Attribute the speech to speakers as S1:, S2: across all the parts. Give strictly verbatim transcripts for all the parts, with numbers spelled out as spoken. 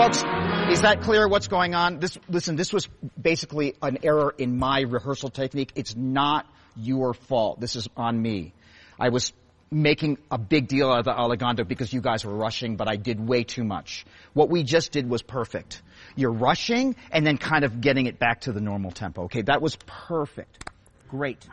S1: Folks, is that clear what's going on? This, listen, this was basically an error in my rehearsal technique. It's not your fault. This is on me. I was making a big deal out of the Allegando because you guys were rushing, but I did way too much. What we just did was perfect. You're rushing and then kind of getting it back to the normal tempo. Okay, that was perfect. Great.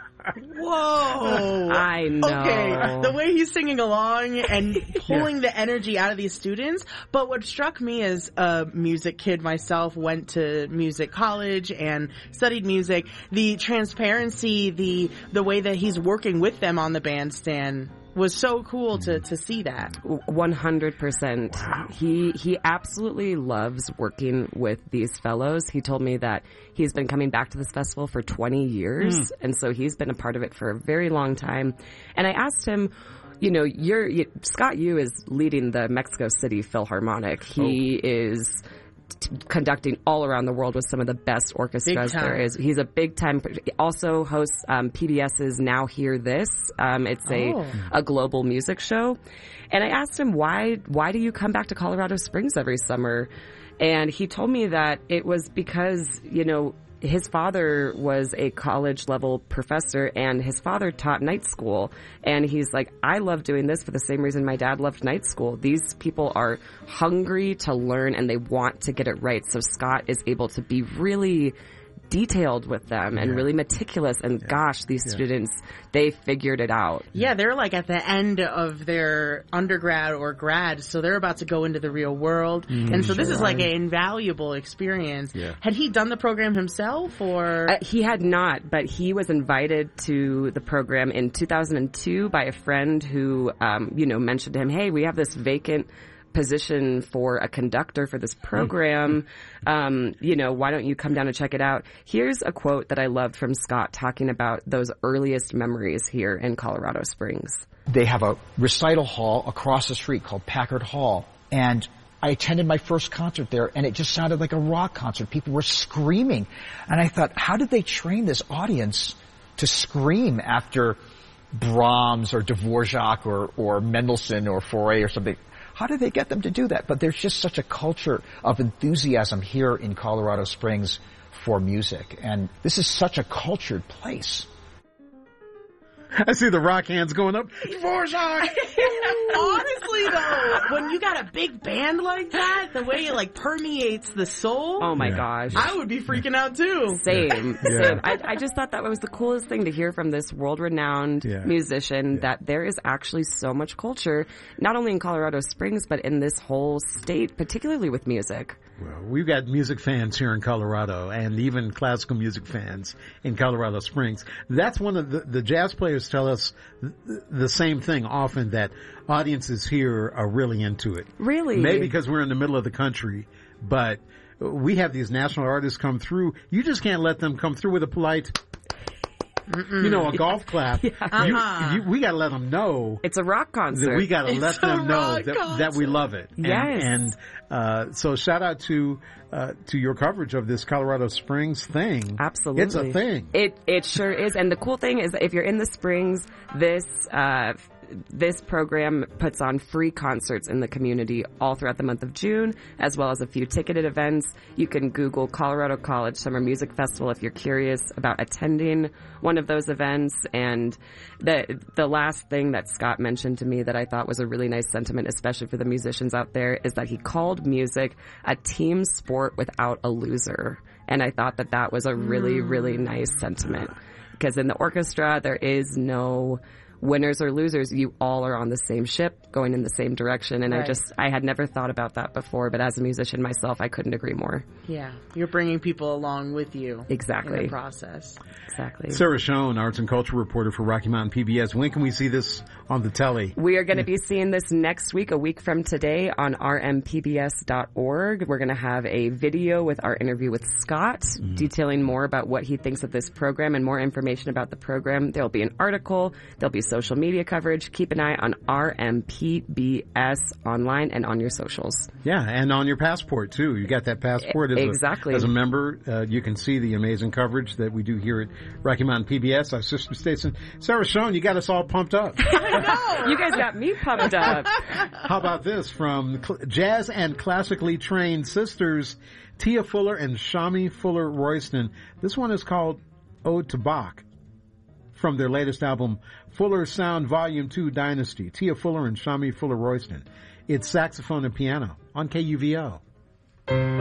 S2: Whoa!
S3: I know.
S2: Okay, the way he's singing along and pulling yeah. the energy out of these students. But what struck me as a music kid myself, went to music college and studied music, the transparency, the the way that he's working with them on the bandstand was so cool to, to see that.
S3: one hundred percent. Wow. He, he absolutely loves working with these fellows. He told me that he's been coming back to this festival for twenty years. Mm. And so he's been a part of it for a very long time. And I asked him, you know, you're, you, Scott Yu is leading the Mexico City Philharmonic. He oh. is t- conducting all around the world with some of the best orchestras there is. He's a big time, also hosts um, PBS's Now Hear This. Um, it's a, oh. a global music show. And I asked him, why, why do you come back to Colorado Springs every summer? And he told me that it was because, you know, his father was a college level professor and his father taught night school. And he's like, I love doing this for the same reason my dad loved night school. These people are hungry to learn and they want to get it right. So Scott is able to be really detailed with them and yeah. really meticulous. And yeah. gosh, these yeah. students, they figured it out.
S2: Yeah, they're like at the end of their undergrad or grad, so they're about to go into the real world. Mm, and so sure. this is like an invaluable experience. Yeah. Had he done the program himself or?
S3: Uh, he had not, but he was invited to the program in two thousand two by a friend who, um, you know, mentioned to him, hey, we have this vacant position for a conductor for this program. Um, you know, why don't you come down and check it out? Here's a quote that I loved from Scott talking about those earliest memories here in Colorado Springs.
S1: They have a recital hall across the street called Packard Hall, and I attended my first concert there, and it just sounded like a rock concert. People were screaming, and I thought, how did they train this audience to scream after Brahms or Dvorak or, or Mendelssohn or Fauré or something? How did they get them to do that? But there's just such a culture of enthusiasm here in Colorado Springs for music. And this is such a cultured place.
S4: I see the rock hands going up. Dvorak!
S2: Honestly, though, when you got a big band like that, the way it, like, permeates the soul.
S3: Oh, my
S4: yeah.
S3: gosh.
S2: I would be freaking out, too.
S3: Same.
S4: Yeah.
S3: Same. I, I just thought that was the coolest thing to hear from this world-renowned yeah. musician, yeah. that there is actually so much culture, not only in Colorado Springs, but in this whole state, particularly with music.
S4: Well, we've got music fans here in Colorado and even classical music fans in Colorado Springs. That's one of the, the jazz players tell us th- the same thing often, that audiences here are really into it.
S3: Really?
S4: Maybe because we're in the middle of the country, but we have these national artists come through. You just can't let them come through with a polite, Mm-mm. you know, a golf clap. Yeah. Uh-huh. you, you, we got to let them know.
S3: It's a rock concert.
S4: We got to let them know that, that we love it.
S3: Yes.
S4: And, and uh, so shout out to uh, to your coverage of this Colorado Springs thing.
S3: Absolutely.
S4: It's a thing.
S3: It it sure is. And the cool thing is that if you're in the Springs, this uh This program puts on free concerts in the community all throughout the month of June, as well as a few ticketed events. You can Google Colorado College Summer Music Festival if you're curious about attending one of those events. And the the last thing that Scott mentioned to me that I thought was a really nice sentiment, especially for the musicians out there, is that he called music a team sport without a loser. And I thought that that was a really, really nice sentiment. Because in the orchestra, there is no winners or losers. You all are on the same ship, going in the same direction. And right. I just, I had never thought about that before, but as a musician myself, I couldn't agree more.
S2: Yeah. You're bringing people along with you.
S3: Exactly.
S2: In the process.
S3: Exactly.
S4: Sarah Schoen, arts and culture reporter for Rocky Mountain P B S. When can we see this on the telly?
S3: We are going to be seeing this next week, a week from today, on r m p b s dot org. We're going to have a video with our interview with Scott, mm-hmm. detailing more about what he thinks of this program and more information about the program. There'll be an article. There'll be social media coverage. Keep an eye on R M P B S online and on your socials.
S4: Yeah, and on your passport too. You got that passport as
S3: exactly.
S4: a, as a member. Uh, you can see the amazing coverage that we do here at Rocky Mountain P B S, our sister station. Sarah Schoen, you got us all pumped up.
S2: I know.
S3: You guys got me pumped up.
S4: How about this from cl- jazz and classically trained sisters Tia Fuller and Shami Fuller Royston. This one is called Ode to Bach from their latest album, Fuller Sound Volume two Dynasty. Tia Fuller and Shami Fuller Royston. It's saxophone and piano on K U V O.